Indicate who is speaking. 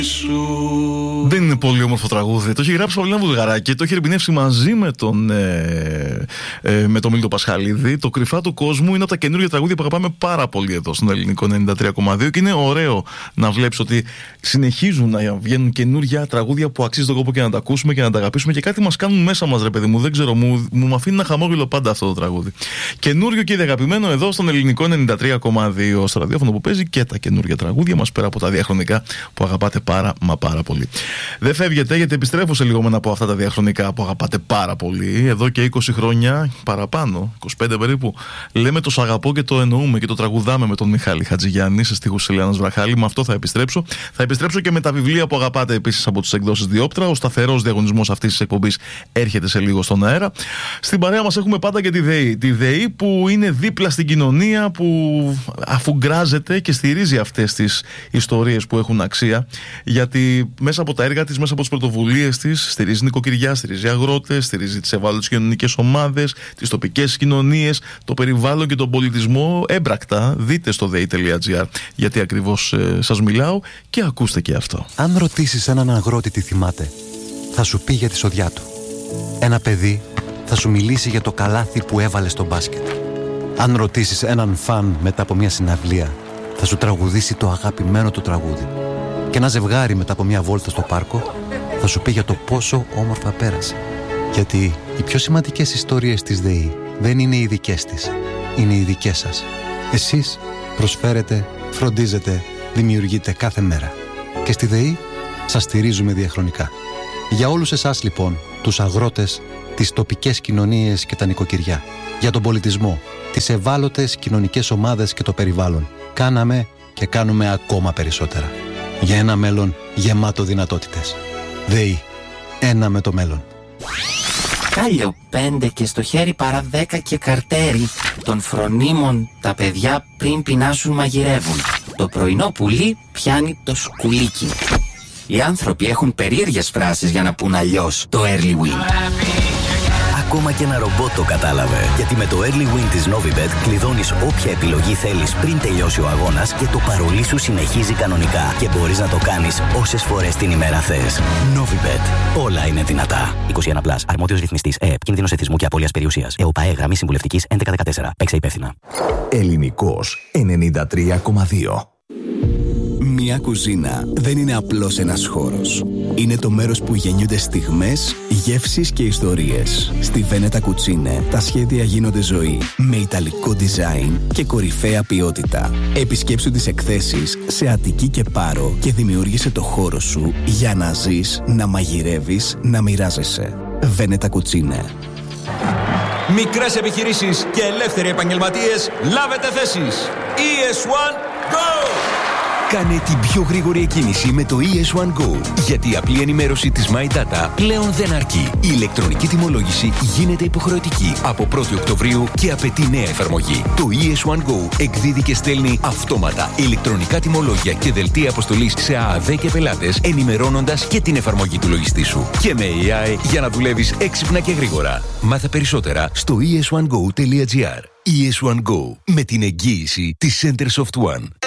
Speaker 1: Δεν είναι πολύ όμορφο τραγούδι. Το έχει γράψει ο Λένα Βουλγαράκη. Το έχει ερμηνεύσει μαζί με τον Μίλτο Πασχαλίδη. Το Κρυφά του Κόσμου είναι από τα καινούργια τραγούδια που αγαπάμε πάρα πολύ εδώ στον Ελληνικό 93,2. Και είναι ωραίο να βλέπεις ότι συνεχίζουν να βγαίνουν καινούργια τραγούδια που αξίζει τον κόπο και να τα ακούσουμε και να τα αγαπήσουμε. Και κάτι μας κάνουν μέσα μας, ρε παιδί μου. Δεν ξέρω, μου αφήνει ένα χαμόγελο πάντα αυτό το τραγούδι. Καινούριο και αγαπημένο εδώ στον Ελληνικό 93,2. Στο ραδιόφωνο που παίζει και τα καινούργια τραγούδια μας πέρα από τα διαχρονικά που αγαπάτε πάρα πολύ. Δεν φεύγετε, γιατί επιστρέφω σε λίγο με να πω αυτά τα διαχρονικά που αγαπάτε πάρα πολύ. Εδώ και 20 χρόνια παραπάνω, 25 περίπου, λέμε το σ' αγαπώ και το εννοούμε και το τραγουδάμε με τον Μιχάλη Χατζηγιάννη σε στίχους Ελένας Βραχάλη. Με αυτό θα επιστρέψω. Θα επιστρέψω και με τα βιβλία που αγαπάτε επίσης από τις εκδόσεις Διόπτρα. Ο σταθερός διαγωνισμός αυτής της εκπομπής έρχεται σε λίγο στον αέρα. Στην παρέα μας έχουμε πάντα και τη ΔΕΗ. Τη ΔΕΗ που είναι δίπλα στην κοινωνία, που αφουγκράζεται και στηρίζει αυτές τις ιστορίες που έχουν αξία. Γιατί μέσα από τα έργα της, μέσα από τις πρωτοβουλίες της, στηρίζει νοικοκυριά, στηρίζει αγρότες, στηρίζει τις ευάλωτες κοινωνικές ομάδες, τις τοπικές κοινωνίες, το περιβάλλον και τον πολιτισμό. Έμπρακτα, δείτε στο dei.gr γιατί ακριβώς σας μιλάω και ακούστε και αυτό.
Speaker 2: Αν ρωτήσεις έναν αγρότη τι θυμάται, θα σου πει για τη σοδιά του. Ένα παιδί θα σου μιλήσει για το καλάθι που έβαλε στο μπάσκετ. Αν ρωτήσεις έναν φαν μετά από μια συναυλία, θα σου τραγουδήσει το αγαπημένο του τραγούδι. Και ένα ζευγάρι μετά από μια βόλτα στο πάρκο θα σου πει για το πόσο όμορφα πέρασε. Γιατί οι πιο σημαντικές ιστορίες της ΔΕΗ δεν είναι οι δικές της, είναι οι δικές σας. Εσείς προσφέρετε, φροντίζετε, δημιουργείτε κάθε μέρα. Και στη ΔΕΗ σας στηρίζουμε διαχρονικά. Για όλους εσάς λοιπόν, τους αγρότες, τις τοπικές κοινωνίες και τα νοικοκυριά, για τον πολιτισμό, τις ευάλωτες κοινωνικές ομάδες και το περιβάλλον, κάναμε και κάνουμε ακόμα περισσότερα. Για ένα μέλλον γεμάτο δυνατότητες. ΔΕΗ. Ένα με το μέλλον.
Speaker 3: Κάλιο 5 και στο χέρι παρά 10 και καρτέρι. Των φρονίμων τα παιδιά πριν πεινάσουν μαγειρεύουν. Το πρωινό πουλί πιάνει το σκουλίκι. Οι άνθρωποι έχουν περίεργες φράσεις για να πούν αλλιώς το early win.
Speaker 4: Ακόμα και ένα ρομπότ το κατάλαβε. Γιατί με το early win της Novibet κλειδώνεις όποια επιλογή θέλεις πριν τελειώσει ο αγώνας και το παρολί σου συνεχίζει κανονικά. Και μπορείς να το κάνεις όσες φορές την ημέρα θες. Novibet. Όλα είναι δυνατά. 21+. Αρμόδιος ρυθμιστής ΕΕΠ. Κίνδυνος εθισμού και απώλειας περιουσίας. ΕΟΠΑΕ. Γραμμή συμβουλευτικής 1114. Παίξε υπεύθυνα.
Speaker 5: Ελληνικός 93,2.
Speaker 6: Μια κουζίνα δεν είναι απλώς ένας χώρος. Είναι το μέρος που γεννιούνται στιγμές, γεύσεις και ιστορίες. Στη Βένετα Κουτσίνε τα σχέδια γίνονται ζωή, με ιταλικό design και κορυφαία ποιότητα. Επισκέψου τις εκθέσεις σε Αττική και Πάρο και δημιούργησε το χώρο σου για να ζεις, να μαγειρεύεις, να μοιράζεσαι. Βένετα Κουτσίνε.
Speaker 7: Μικρές επιχειρήσεις και ελεύθεροι επαγγελματίες, λάβετε θέσεις. ES1 Go!
Speaker 8: Κάνε την πιο γρήγορη εκκίνηση με το ES1 Go. Γιατί η απλή ενημέρωση της My Data πλέον δεν αρκεί. Η ηλεκτρονική τιμολόγηση γίνεται υποχρεωτική από 1η Οκτωβρίου και απαιτεί νέα εφαρμογή. Το ES1 Go εκδίδει και στέλνει αυτόματα ηλεκτρονικά τιμολόγια και δελτία αποστολής σε ΑΑΔ και πελάτες, ενημερώνοντας και την εφαρμογή του λογιστή σου. Και με AI για να δουλεύεις έξυπνα και γρήγορα. Μάθε περισσότερα στο es1go.gr. ES1 Go, με την εγγύηση της Center Soft One.